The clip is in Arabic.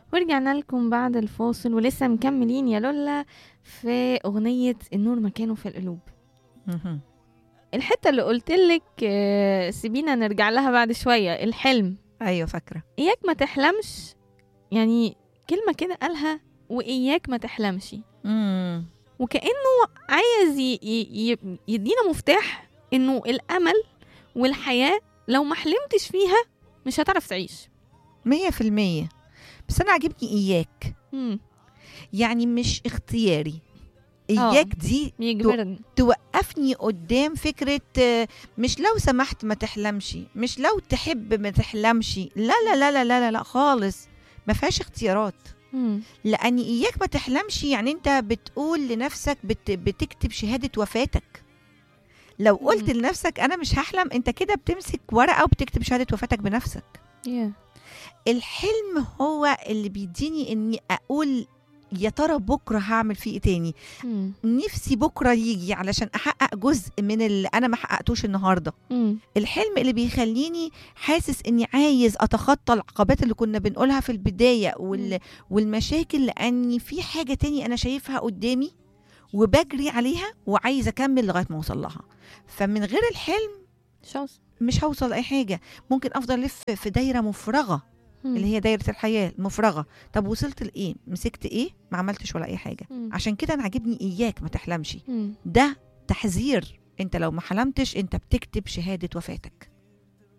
ورجعنا لكم بعد الفاصل ولسه مكملين يا لولا في أغنية النور مكانه في القلوب. مهم. الحتة اللي قلتلك سيبينا نرجع لها بعد شوية، الحلم. ايوه فاكره. إياك ما تحلمش، يعني كلمة كده قالها، وإياك ما تحلمش، مم. وكأنه عايز يدينا مفتاح إنه الأمل والحياة لو ما حلمتش فيها مش هتعرف تعيش. 100%. بس انا عاجبني اياك، مم. يعني مش اختياري. اياك دي يجبرني. توقفني قدام فكرة مش لو سمحت ما تحلمش، مش لو تحب ما تحلمش، لا لا لا لا لا, لا خالص، ما فيهاش اختيارات. مم. لأن إياك ما تحلمش يعني أنت بتقول لنفسك بتكتب شهادة وفاتك. لو قلت لنفسك أنا مش هحلم، أنت كده بتمسك ورقة وبتكتب شهادة وفاتك بنفسك. yeah. الحلم هو اللي بيديني إني أقول يا ترى بكرة هعمل فيه إيه تاني. مم. نفسي بكرة يجي علشان أحقق جزء من اللي أنا ما حققتوش النهاردة. مم. الحلم اللي بيخليني حاسس إني عايز أتخطى العقبات اللي كنا بنقولها في البداية والمشاكل، لأني في حاجة تاني أنا شايفها قدامي وبجري عليها وعايز أكمل لغاية ما أوصل لها. فمن غير الحلم مش هوصل أي حاجة. ممكن أفضل ألف في دايرة مفرغة اللي هي دايرة الحياة المفرغة. طب وصلت لإيه؟ مسكت إيه؟ ما عملتش ولا أي حاجة. عشان كده أنا عاجبني إياك ما تحلمش. ده تحذير، أنت لو ما حلمتش أنت بتكتب شهادة وفاتك.